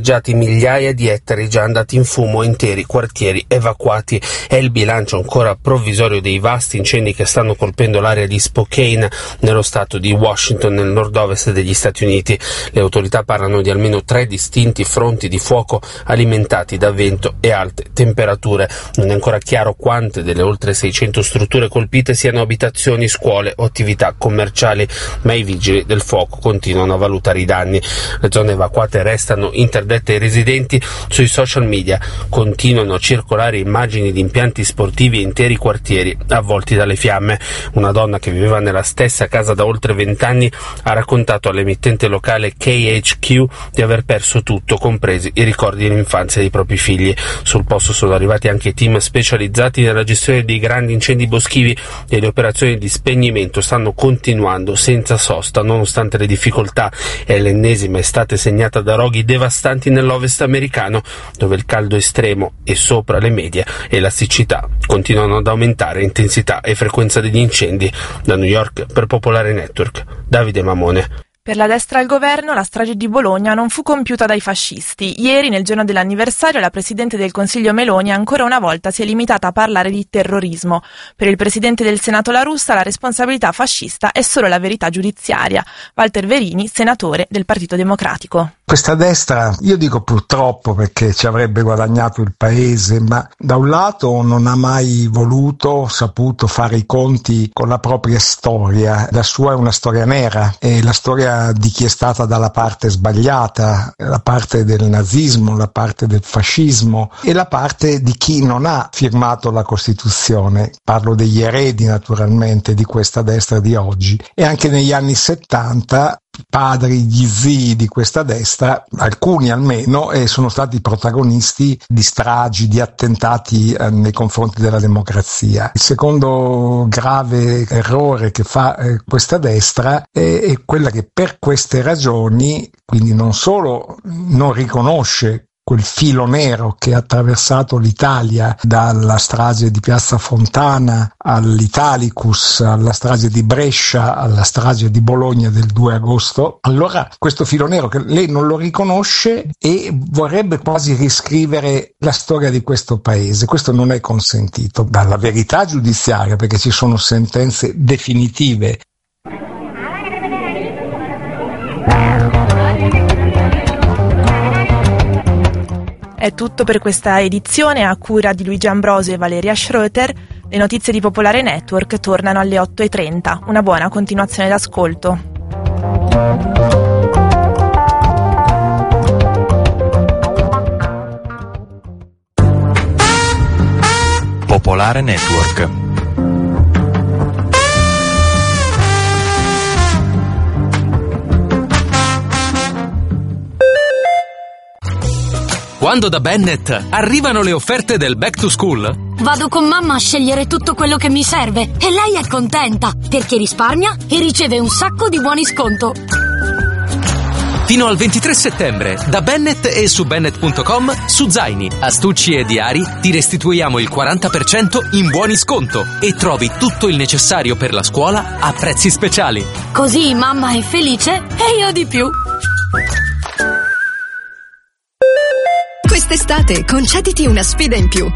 danneggiati migliaia di ettari già andati in fumo, interi quartieri evacuati. È il bilancio ancora provvisorio dei vasti incendi che stanno colpendo l'area di Spokane, nello stato di Washington, nel nord-ovest degli Stati Uniti. Le autorità parlano di almeno 3 distinti fronti di fuoco alimentati da vento e alte temperature. Non è ancora chiaro quante delle oltre 600 strutture colpite siano abitazioni, scuole o attività commerciali, ma i vigili del fuoco continuano a valutare i danni. Le zone evacuate restano interdette ai residenti. Sui social media continuano a circolare immagini di impianti sportivi e interi quartieri avvolti dalle fiamme. Una donna che viveva nella stessa casa da oltre 20 anni ha raccontato all'emittente locale KHQ di aver perso tutto, compresi i ricordi dell'infanzia dei propri figli. Sul posto sono arrivati anche team specializzati nella gestione dei grandi incendi boschivi e le operazioni di spegnimento stanno continuando senza sosta nonostante le difficoltà. È l'ennesima estate segnata da roghi devastanti nell'ovest americano, dove il caldo estremo è sopra le medie e la siccità continuano ad aumentare intensità e frequenza degli incendi. Da New York per Popolare Network, Davide Mamone. Per la destra al governo, la strage di Bologna non fu compiuta dai fascisti. Ieri, nel giorno dell'anniversario, la Presidente del Consiglio Meloni ancora una volta si è limitata a parlare di terrorismo. Per il Presidente del Senato La Russa la responsabilità fascista è solo la verità giudiziaria. Walter Verini, senatore del Partito Democratico. Questa destra, io dico purtroppo perché ci avrebbe guadagnato il paese, ma da un lato non ha mai voluto, saputo fare i conti con la propria storia. La sua è una storia nera, è la storia di chi è stata dalla parte sbagliata, la parte del nazismo, la parte del fascismo e la parte di chi non ha firmato la Costituzione. Parlo degli eredi naturalmente di questa destra di oggi. E anche negli anni 70 padri, gli zii di questa destra, alcuni almeno, sono stati protagonisti di stragi, di attentati nei confronti della democrazia. Il secondo grave errore che fa questa destra è quella che per queste ragioni, quindi non solo non riconosce quel filo nero che ha attraversato l'Italia dalla strage di Piazza Fontana all'Italicus, alla strage di Brescia, alla strage di Bologna del 2 agosto. Allora questo filo nero che lei non lo riconosce e vorrebbe quasi riscrivere la storia di questo paese. Questo non è consentito dalla verità giudiziaria, perché ci sono sentenze definitive. È tutto per questa edizione a cura di Luigi Ambrosio e Valeria Schroeter. Le notizie di Popolare Network tornano alle 8:30. Una buona continuazione d'ascolto. Popolare Network. Quando da Bennett arrivano le offerte del Back to School, vado con mamma a scegliere tutto quello che mi serve e lei è contenta perché risparmia e riceve un sacco di buoni sconto. fino al 23 settembre, da Bennett e su Bennett.com, su zaini, astucci e diari ti restituiamo il 40% in buoni sconto e trovi tutto il necessario per la scuola a prezzi speciali. Così mamma è felice e io di più. Quest'estate concediti una sfida in più.